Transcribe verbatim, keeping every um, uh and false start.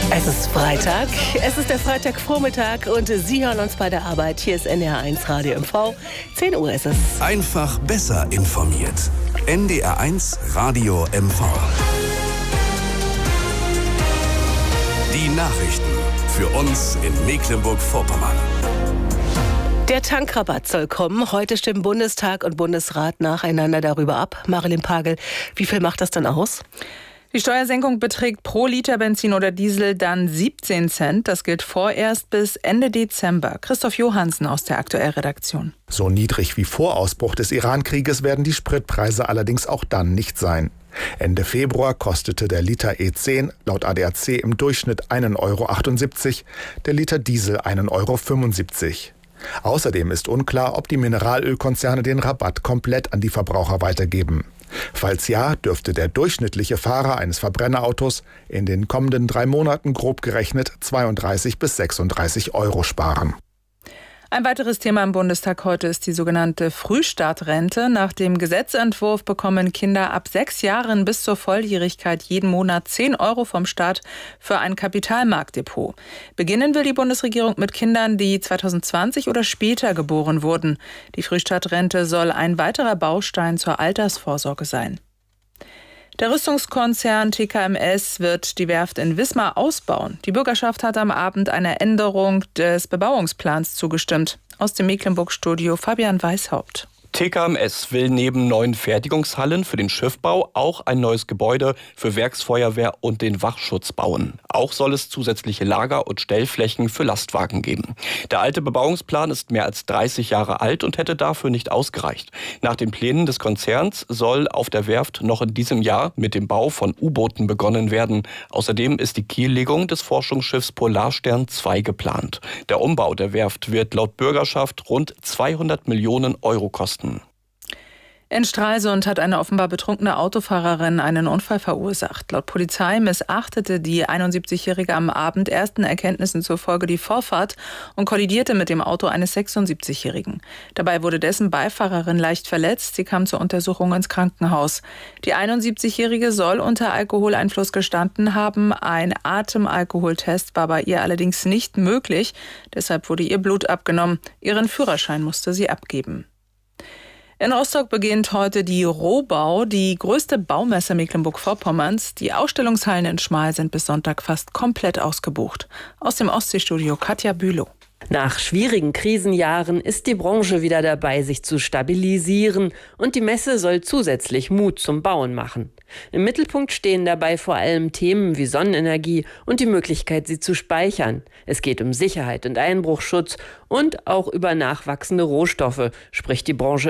Es ist Freitag, es ist der Freitagvormittag und Sie hören uns bei der Arbeit. Hier ist N D R eins Radio M V. zehn Uhr ist es. Einfach besser informiert. N D R eins Radio M V. Die Nachrichten für uns in Mecklenburg-Vorpommern. Der Tankrabatt soll kommen. Heute stimmen Bundestag und Bundesrat nacheinander darüber ab. Marilyn Pagel, wie viel macht das dann aus? Die Steuersenkung beträgt pro Liter Benzin oder Diesel dann siebzehn Cent. Das gilt vorerst bis Ende Dezember. Christoph Johansen aus der Aktuell-Redaktion. So niedrig wie vor Ausbruch des Iran-Krieges werden die Spritpreise allerdings auch dann nicht sein. Ende Februar kostete der Liter E zehn laut A D A C im Durchschnitt einen Euro achtundsiebzig, der Liter Diesel einen Euro fünfundsiebzig. Außerdem ist unklar, ob die Mineralölkonzerne den Rabatt komplett an die Verbraucher weitergeben. Falls ja, dürfte der durchschnittliche Fahrer eines Verbrennerautos in den kommenden drei Monaten grob gerechnet zweiunddreißig bis sechsunddreißig Euro sparen. Ein weiteres Thema im Bundestag heute ist die sogenannte Frühstartrente. Nach dem Gesetzentwurf bekommen Kinder ab sechs Jahren bis zur Volljährigkeit jeden Monat zehn Euro vom Staat für ein Kapitalmarktdepot. Beginnen will die Bundesregierung mit Kindern, die zweitausendzwanzig oder später geboren wurden. Die Frühstartrente soll ein weiterer Baustein zur Altersvorsorge sein. Der Rüstungskonzern T K M S wird die Werft in Wismar ausbauen. Die Bürgerschaft hat am Abend einer Änderung des Bebauungsplans zugestimmt. Aus dem Mecklenburg-Studio Fabian Weishaupt. T K M S will neben neuen Fertigungshallen für den Schiffbau auch ein neues Gebäude für Werksfeuerwehr und den Wachschutz bauen. Auch soll es zusätzliche Lager- und Stellflächen für Lastwagen geben. Der alte Bebauungsplan ist mehr als dreißig Jahre alt und hätte dafür nicht ausgereicht. Nach den Plänen des Konzerns soll auf der Werft noch in diesem Jahr mit dem Bau von U-Booten begonnen werden. Außerdem ist die Kiellegung des Forschungsschiffs Polarstern zwei geplant. Der Umbau der Werft wird laut Bürgerschaft rund zweihundert Millionen Euro kosten. In Stralsund hat eine offenbar betrunkene Autofahrerin einen Unfall verursacht. Laut Polizei missachtete die einundsiebzigjährige am Abend ersten Erkenntnissen zufolge die Vorfahrt und kollidierte mit dem Auto eines sechsundsiebzigjährigen. Dabei wurde dessen Beifahrerin leicht verletzt. Sie kam zur Untersuchung ins Krankenhaus. Die einundsiebzigjährige soll unter Alkoholeinfluss gestanden haben. Ein Atemalkoholtest war bei ihr allerdings nicht möglich. Deshalb wurde ihr Blut abgenommen. Ihren Führerschein musste sie abgeben. In Rostock beginnt heute die Rohbau, die größte Baumesse Mecklenburg-Vorpommerns. Die Ausstellungshallen in Schmal sind bis Sonntag fast komplett ausgebucht. Aus dem Ostseestudio Katja Bülow. Nach schwierigen Krisenjahren ist die Branche wieder dabei, sich zu stabilisieren, und die Messe soll zusätzlich Mut zum Bauen machen. Im Mittelpunkt stehen dabei vor allem Themen wie Sonnenenergie und die Möglichkeit, sie zu speichern. Es geht um Sicherheit und Einbruchschutz und auch über nachwachsende Rohstoffe, spricht die Branche